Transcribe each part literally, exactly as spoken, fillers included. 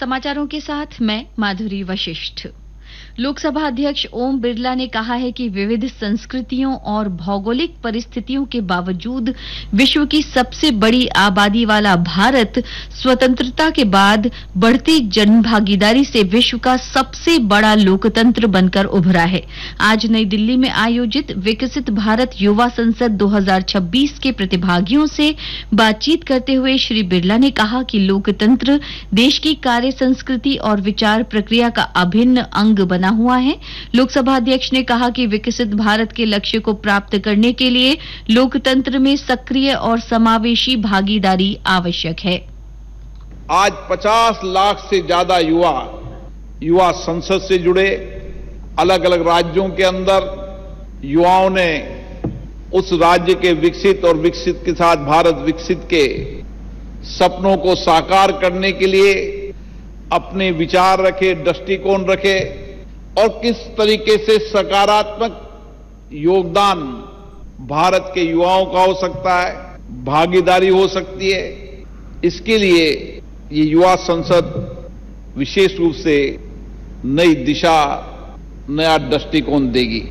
समाचारों के साथ मैं माधुरी वशिष्ठ। लोकसभा अध्यक्ष ओम बिरला ने कहा है कि विविध संस्कृतियों और भौगोलिक परिस्थितियों के बावजूद विश्व की सबसे बड़ी आबादी वाला भारत स्वतंत्रता के बाद बढ़ती जनभागीदारी से विश्व का सबसे बड़ा लोकतंत्र बनकर उभरा है। आज नई दिल्ली में आयोजित विकसित भारत युवा संसद दो हज़ार छब्बीस के प्रतिभागियों से बातचीत करते हुए श्री बिरला ने कहा कि लोकतंत्र देश की कार्य संस्कृति और विचार प्रक्रिया का अभिन्न अंग बना हुआ है। लोकसभा अध्यक्ष ने कहा कि विकसित भारत के लक्ष्य को प्राप्त करने के लिए लोकतंत्र में सक्रिय और समावेशी भागीदारी आवश्यक है। आज पचास लाख से ज्यादा युवा युवा संसद से जुड़े। अलग अलग राज्यों के अंदर युवाओं ने उस राज्य के विकसित और विकसित के साथ भारत विकसित के सपनों को साकार करने के लिए अपने विचार रखे, दृष्टिकोण रखे और किस तरीके से सकारात्मक योगदान भारत के युवाओं का हो सकता है, भागीदारी हो सकती है। इसके लिए ये युवा संसद विशेष रूप से नई दिशा, नया दृष्टिकोण देगी।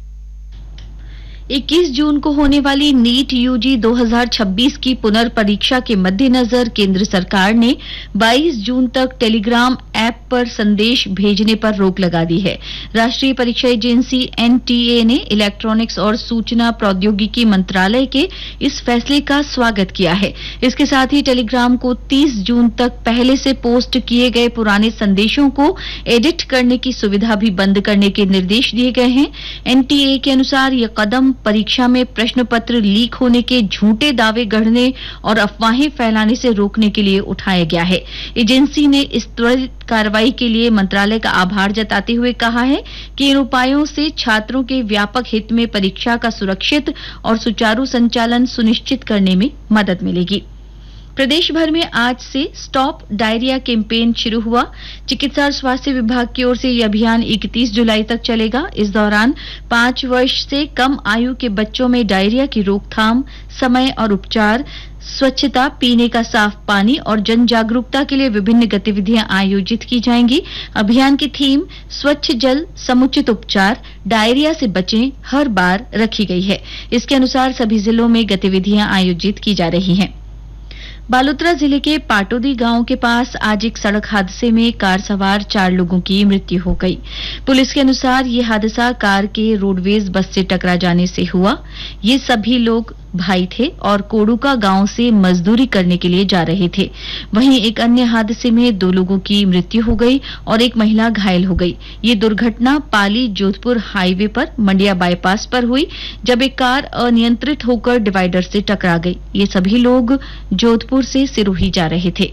इक्कीस जून को होने वाली नीट यूजी दो हज़ार छब्बीस की पुनर्परीक्षा के मद्देनजर केंद्र सरकार ने बाईस जून तक टेलीग्राम ऐप पर संदेश भेजने पर रोक लगा दी है। राष्ट्रीय परीक्षा एजेंसी एनटीए ने इलेक्ट्रॉनिक्स और सूचना प्रौद्योगिकी मंत्रालय के इस फैसले का स्वागत किया है। इसके साथ ही टेलीग्राम को तीस जून तक पहले से पोस्ट किए गए पुराने संदेशों को एडिट करने की सुविधा भी बंद करने के निर्देश दिए गए हैं। एनटीए के अनुसार यह कदम परीक्षा में प्रश्न पत्र लीक होने के झूठे दावे गढ़ने और अफवाहें फैलाने से रोकने के लिए उठाया गया है। एजेंसी ने इस त्वरित कार्रवाई के लिए मंत्रालय का आभार जताते हुए कहा है कि इन उपायों से छात्रों के व्यापक हित में परीक्षा का सुरक्षित और सुचारू संचालन सुनिश्चित करने में मदद मिलेगी। प्रदेश भर में आज से स्टॉप डायरिया कैंपेन शुरू हुआ। चिकित्सा और स्वास्थ्य विभाग की ओर से यह अभियान इकतीस जुलाई तक चलेगा। इस दौरान पांच वर्ष से कम आयु के बच्चों में डायरिया की रोकथाम, समय और उपचार, स्वच्छता, पीने का साफ पानी और जन जागरूकता के लिए विभिन्न गतिविधियां आयोजित की जाएंगी। अभियान की थीम स्वच्छ जल, समुचित उपचार, डायरिया से बचें हर बार रखी गई है। इसके अनुसार सभी जिलों में गतिविधियां आयोजित की जा रही हैं। बालोतरा जिले के पाटोदी गांव के पास आज एक सड़क हादसे में कार सवार चार लोगों की मृत्यु हो गई। पुलिस के अनुसार ये हादसा कार के रोडवेज बस से टकरा जाने से हुआ। ये सभी लोग भाई थे और कोडुका गांव से मजदूरी करने के लिए जा रहे थे। वहीं एक अन्य हादसे में दो लोगों की मृत्यु हो गई और एक महिला घायल हो गई। ये दुर्घटना पाली जोधपुर हाईवे पर मंडिया बाईपास पर हुई, जब एक कार अनियंत्रित होकर डिवाइडर से टकरा गई। ये सभी लोग जोधपुर से सिरोही जा रहे थे।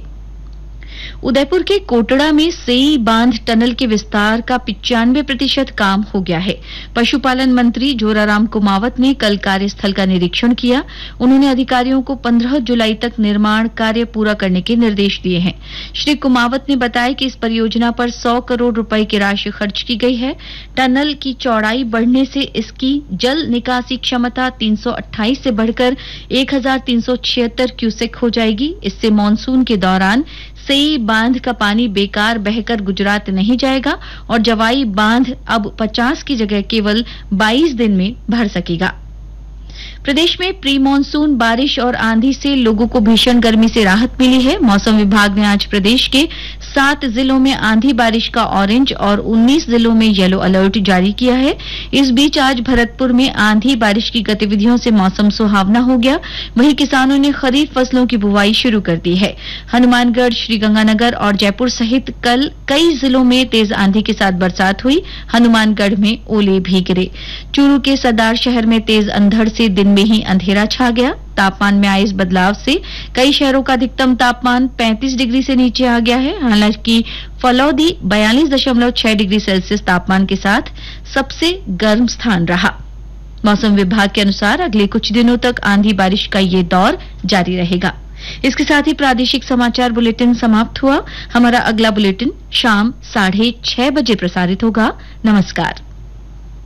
उदयपुर के कोटड़ा में सेई बांध टनल के विस्तार का पिचानवे प्रतिशत काम हो गया है। पशुपालन मंत्री जोराराम कुमावत ने कल कार्यस्थल का निरीक्षण किया। उन्होंने अधिकारियों को पंद्रह जुलाई तक निर्माण कार्य पूरा करने के निर्देश दिए हैं। श्री कुमावत ने बताया कि इस परियोजना पर सौ करोड़ रुपए की राशि खर्च की गई है। टनल की चौड़ाई बढ़ने से इसकी जल निकासी क्षमता तीन सौ अट्ठाईस से बढ़कर एक हज़ार तीन सौ छिहत्तर क्यूसेक हो जाएगी। इससे मानसून के दौरान सेई बांध का पानी बेकार बहकर गुजरात नहीं जाएगा और जवाई बांध अब पचास की जगह केवल बाईस दिन में भर सकेगा। प्रदेश में प्री मानसून बारिश और आंधी से लोगों को भीषण गर्मी से राहत मिली है। मौसम विभाग ने आज प्रदेश के सात जिलों में आंधी बारिश का ऑरेंज और उन्नीस जिलों में येलो अलर्ट जारी किया है। इस बीच आज भरतपुर में आंधी बारिश की गतिविधियों से मौसम सुहावना हो गया। वहीं किसानों ने खरीफ फसलों की बुवाई शुरू कर दी है। हनुमानगढ़, श्रीगंगानगर और जयपुर सहित कल कई जिलों में तेज आंधी के साथ बरसात हुई। हनुमानगढ़ में ओले भी गिरे। चूरू के सरदार शहर में तेज अंधड़ से दिन में ही अंधेरा छा गया। तापमान में आए इस बदलाव से कई शहरों का अधिकतम तापमान पैंतीस डिग्री से नीचे आ गया है। हालांकि फलौदी बयालीस दशमलव छह डिग्री सेल्सियस तापमान के साथ सबसे गर्म स्थान रहा। मौसम विभाग के अनुसार अगले कुछ दिनों तक आंधी बारिश का ये दौर जारी रहेगा। इसके साथ ही प्रादेशिक समाचार बुलेटिन समाप्त हुआ। हमारा अगला बुलेटिन शाम साढ़े छह बजे प्रसारित होगा। नमस्कार।